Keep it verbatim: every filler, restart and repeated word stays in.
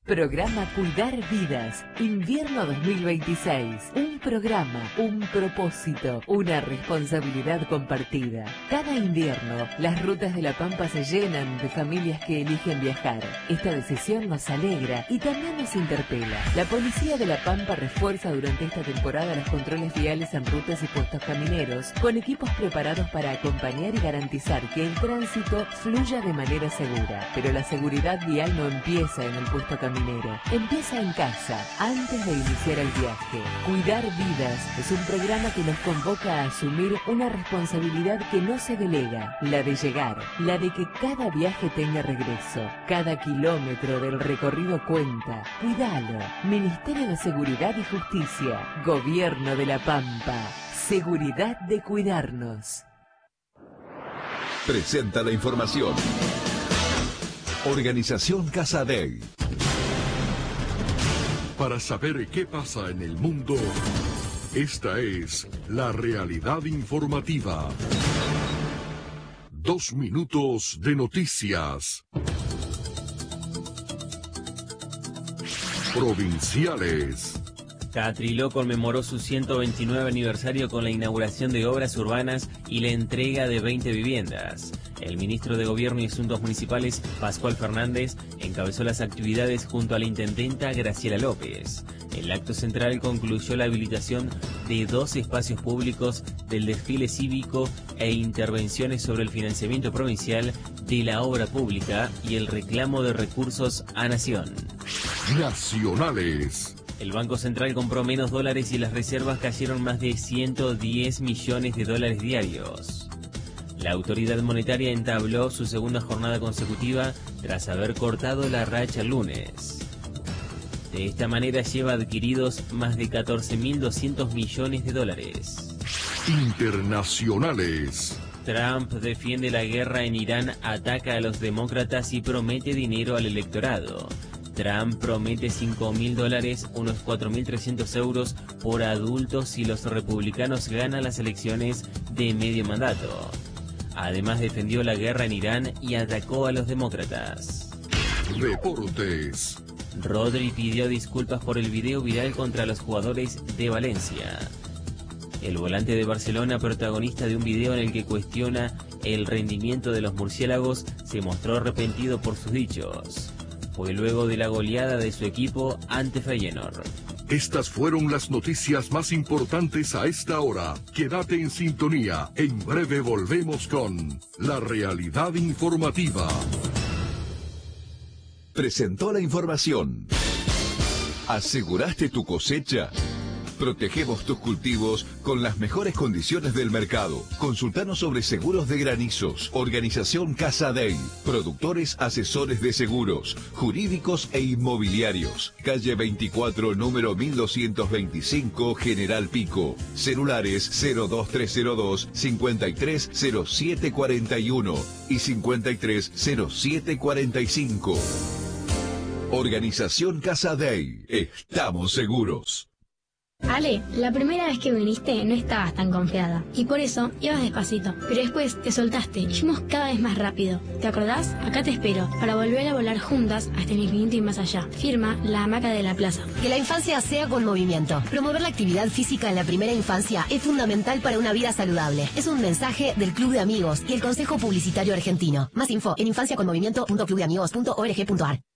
Programa Cuidar Vidas, Invierno dos mil veintiséis. Un programa, un propósito, una responsabilidad compartida. Cada invierno, las rutas de La Pampa se llenan de familias que eligen viajar. Esta decisión nos alegra y también nos interpela. La Policía de La Pampa refuerza durante esta temporada los controles viales en rutas y puestos camineros, con equipos preparados para acompañar y garantizar que el tránsito fluya de manera segura. Pero la seguridad vial no empieza en el puesto caminero. Empieza en casa, antes de iniciar el viaje. Cuidar Vidas es un programa que nos convoca a asumir una responsabilidad que no se delega, la de llegar, la de que cada viaje tenga regreso. Cada kilómetro del recorrido cuenta. Cuidalo. Ministerio de Seguridad y Justicia. Gobierno de La Pampa. Seguridad de cuidarnos. Presenta la información. Organización Casadei. Para saber qué pasa en el mundo, esta es la realidad informativa. Dos minutos de noticias. Provinciales. Catriló conmemoró su ciento veintinueve aniversario con la inauguración de obras urbanas y la entrega de veinte viviendas. El ministro de Gobierno y Asuntos Municipales, Pascual Fernández, encabezó las actividades junto a la intendenta Graciela López. El acto central concluyó la habilitación de dos espacios públicos del desfile cívico e intervenciones sobre el financiamiento provincial de la obra pública y el reclamo de recursos a Nación. Nacionales. El Banco Central compró menos dólares y las reservas cayeron más de ciento diez millones de dólares diarios. La autoridad monetaria entabló su segunda jornada consecutiva tras haber cortado la racha el lunes. De esta manera lleva adquiridos más de catorce mil doscientos millones de dólares. Internacionales. Trump defiende la guerra en Irán, ataca a los demócratas y promete dinero al electorado. Trump promete cinco mil dólares, unos cuatro mil trescientos euros por adulto si los republicanos ganan las elecciones de medio mandato. Además defendió la guerra en Irán y atacó a los demócratas. Deportes. Rodri pidió disculpas por el video viral contra los jugadores de Valencia. El volante de Barcelona, protagonista de un video en el que cuestiona el rendimiento de los murciélagos, se mostró arrepentido por sus dichos. Fue luego de la goleada de su equipo ante Feyenoord. Estas fueron las noticias más importantes a esta hora. Quédate en sintonía. En breve volvemos con la realidad informativa. Presentó la información. ¿Aseguraste tu cosecha? Protegemos tus cultivos con las mejores condiciones del mercado. Consultanos sobre seguros de granizos. Organización Casadei. Productores asesores de seguros, jurídicos e inmobiliarios. Calle veinticuatro, número mil doscientos veinticinco, General Pico. Celulares cero dos tres cero dos, cincuenta y tres cero siete cuarenta y uno y cincuenta y tres cero siete cuarenta y cinco. Organización Casadei. Estamos seguros. Ale, la primera vez que viniste no estabas tan confiada y por eso ibas despacito, pero después te soltaste y fuimos cada vez más rápido. ¿Te acordás? Acá te espero para volver a volar juntas hasta el infinito y más allá. Firma La Hamaca de la Plaza. Que la infancia sea con movimiento. Promover la actividad física en la primera infancia es fundamental para una vida saludable. Es un mensaje del Club de Amigos y el Consejo Publicitario Argentino. Más info en infancia con movimiento punto club de amigos punto org punto ar.